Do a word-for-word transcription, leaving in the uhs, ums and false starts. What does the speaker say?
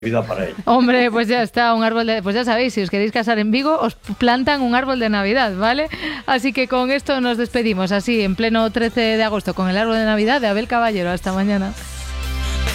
Navidad para ella. Hombre, pues ya está, un árbol de... Pues ya sabéis, si os queréis casar en Vigo, os plantan un árbol de Navidad, ¿vale? Así que con esto nos despedimos, así, en pleno trece de agosto, con el árbol de Navidad de Abel Caballero. Hasta mañana.